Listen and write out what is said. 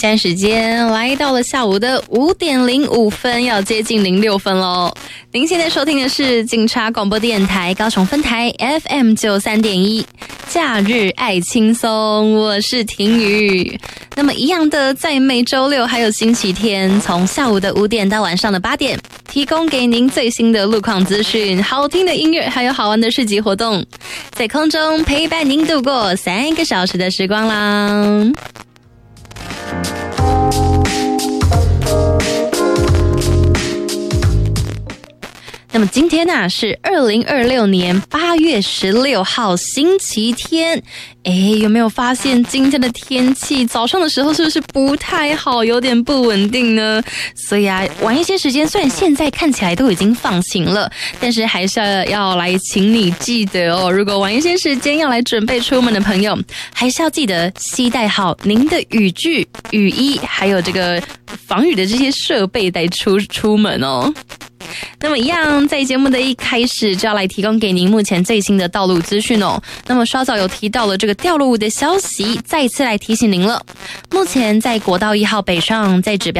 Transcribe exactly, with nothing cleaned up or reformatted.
现在时间来到了下午的五点零五分，要接近零六分喽。您现在收听的是警察广播电台高雄分台 F M 九三点一，假日爱轻松，我是婷宇。那么一样的，在每周六还有星期天，从下午的五点到晚上的八点，提供给您最新的路况资讯、好听的音乐，还有好玩的市集活动，在空中陪伴您度过三个小时的时光啦。那么今天啊是二零二六年八月十六号星期天，诶，有没有发现今天的天气早上的时候是不是不太好，有点不稳定呢？所以啊，晚一些时间，虽然现在看起来都已经放晴了，但是还是要来请你记得哦，如果晚一些时间要来准备出门的朋友，还是要记得携带好您的雨具、雨衣，还有这个防雨的这些设备来出出门哦。那么一样，在节目的一开始就要来提供给您目前最新的道路资讯哦。那么稍早有提到了这个掉落物的消息，再一次来提醒您了。目前在国道一号北上，在指标